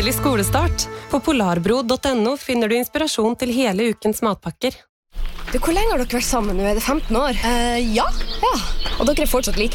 Gledelig skolestart. På polarbro.no finner du inspirasjon til hele ukens matpakker. Du, hvor lenge har dere vært sammen nå? Er det 15 år? Ja. Ja, og dere er fortsatt like